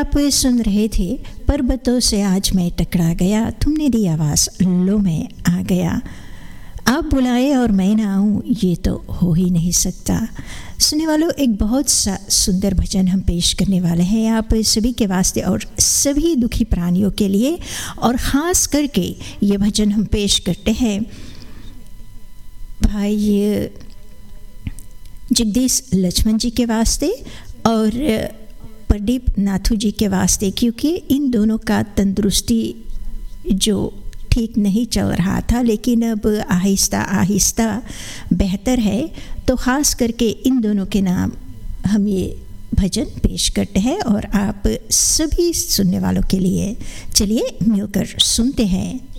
आप सुन रहे थे पर्वतों से आज मैं टकरा गया, तुमने दी आवाज़ लो मैं आ गया। आप बुलाए और मैं ना आऊँ ये तो हो ही नहीं सकता। सुनने वालों, एक बहुत सा सुंदर भजन हम पेश करने वाले हैं आप सभी के वास्ते और सभी दुखी प्राणियों के लिए, और ख़ास करके ये भजन हम पेश करते हैं भाई जगदीश लक्ष्मण जी के वास्ते और प्रदीप नाथू जी के वास्ते, क्योंकि इन दोनों का तंदुरुस्ती जो ठीक नहीं चल रहा था लेकिन अब आहिस्ता आहिस्ता बेहतर है, तो ख़ास करके इन दोनों के नाम हम ये भजन पेश करते हैं और आप सभी सुनने वालों के लिए। चलिए मिलकर सुनते हैं।